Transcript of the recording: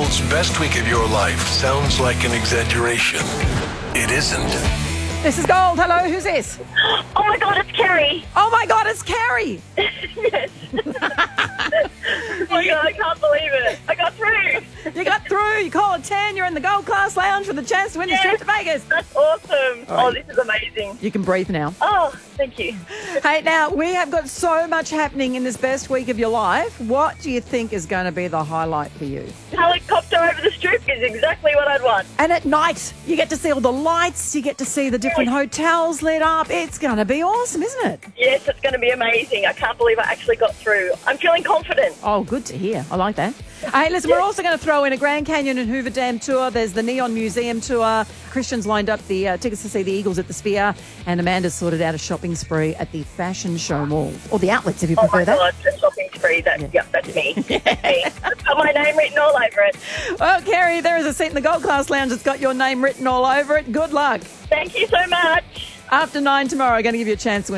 Gold's best week of your life sounds like an exaggeration. It isn't. This is Gold. Hello, who's this? Oh my God, it's Kerry. Oh my God, it's Carrie. Yes. Oh my God, I can't believe it. I got through. You got through. You called 10. You're in the Gold Class Lounge with a chance to win the trip to Vegas. That's awesome. All right. Oh, this is amazing. You can breathe now. Oh, thank you. Hey, now, we have got so much happening in this best week of your life. What do you think is going to be the highlight for you? Helicopter over the Strip is exactly what I'd want. And at night, you get to see all the lights. You get to see the different hotels lit up. It's going to be awesome, isn't it? Yes, it's going to be amazing. I can't believe I actually got through. I'm feeling confident. Oh, good to hear. I like that. Hey, listen, we're also going to throw in a Grand Canyon and Hoover Dam tour. There's the Neon Museum tour. Christian's lined up the tickets to see the Eagles at the Sphere. And Amanda's sorted out a shopping spree at the Fashion Show Mall. Or the outlets, if you Oh prefer my that. God, the shopping spree. That's me. That's me. It's got my name written all over it. Well, Kerry, there is a seat in the Gold Class Lounge that's got your name written all over it. Good luck. Thank you so much. After 9 tomorrow, I'm going to give you a chance to win